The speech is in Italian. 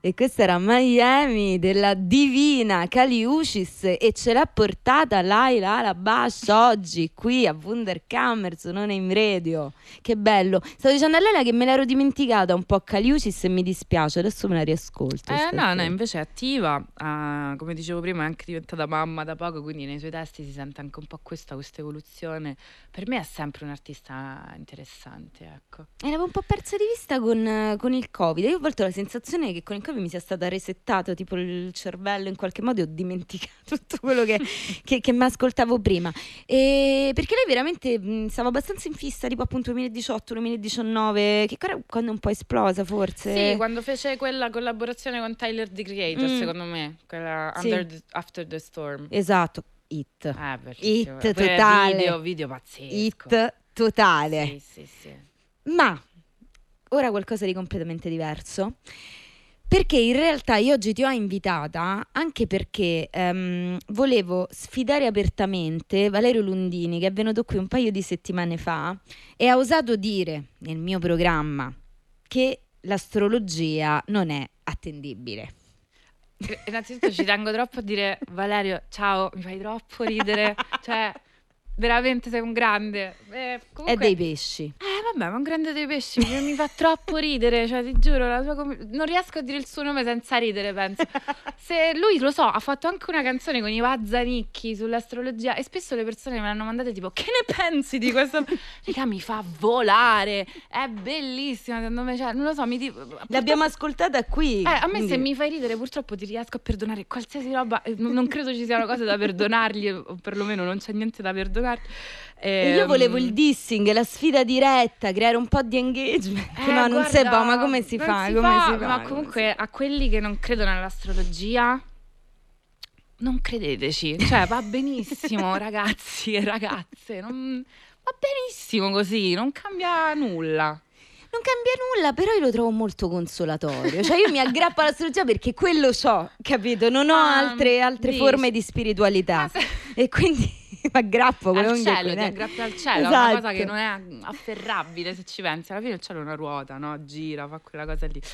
E questa era Miami della divina Kali Uchis e ce l'ha portata Laila Alabash oggi qui a Wunderkammer su Non Aim Radio. Che bello. Stavo dicendo a Laila che me l'ero dimenticata un po' Kali Uchis e mi dispiace, adesso me la riascolto. No, invece è attiva, come dicevo prima è anche diventata mamma da poco, quindi nei suoi testi si sente anche un po' questa evoluzione. Per me è sempre un artista interessante, ecco. E l'avevo un po' persa di vista con il Covid. Io ho avuto la sensazione che con il Covid mi sia stata resettato tipo il cervello in qualche modo e ho dimenticato tutto quello che mi ascoltavo prima. E perché lei veramente stava abbastanza in fissa, tipo appunto 2018-2019, che era quando un po' esplosa forse. Sì, quando fece quella collaborazione con Tyler, the Creator, secondo me, quella Sì. After the Storm. Esatto, hit Hit totale. Video pazzesco. Hit totale. Sì. Ma ora qualcosa di completamente diverso, perché in realtà io oggi ti ho invitata anche perché volevo sfidare apertamente Valerio Lundini, che è venuto qui un paio di settimane fa e ha osato dire nel mio programma che l'astrologia non è attendibile. Innanzitutto ci tengo troppo a dire, Valerio, ciao, mi fai troppo ridere, cioè veramente sei un grande. Comunque, è dei pesci. Vabbè, ma un grande dei pesci, mi fa troppo ridere, cioè ti giuro, non riesco a dire il suo nome senza ridere, penso. Se lui, lo so, ha fatto anche una canzone con i Vazzanicchi sull'astrologia e spesso le persone me l'hanno mandate tipo, che ne pensi di questo? Raga, mi fa volare, è bellissima, secondo me, cioè, non lo so, l'abbiamo ascoltata qui. A me quindi... se mi fai ridere purtroppo ti riesco a perdonare qualsiasi roba, non credo ci siano cose da perdonargli, o perlomeno non c'è niente da perdonargli. E io volevo il dissing, la sfida diretta, creare un po' di engagement. No, non si fa, ma come si fa? Ma comunque a quelli che non credono nell'astrologia, non credeteci, cioè va benissimo ragazzi e ragazze, va benissimo così, non cambia nulla. Non cambia nulla, però io lo trovo molto consolatorio. Cioè io mi aggrappo all'astrologia perché quello so, capito? Non ho altre forme di spiritualità. E quindi mi aggrappo al cielo, ti aggrappi al cielo, esatto. È una cosa che non è afferrabile se ci pensi. Alla fine il cielo è una ruota, no? Gira, fa quella cosa lì.